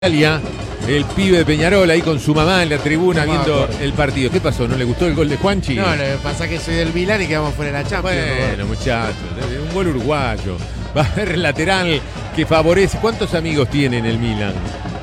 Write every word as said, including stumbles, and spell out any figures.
Italia, el pibe de Peñarol ahí con su mamá en la tribuna No, viendo por... el partido. ¿Qué pasó? ¿No le gustó el gol de Juanchi? No, lo que pasa es que soy del Milán y quedamos fuera de la Champions. Bueno, muchachos, un gol uruguayo. Va a haber lateral que favorece. ¿Cuántos amigos tiene en el Milan?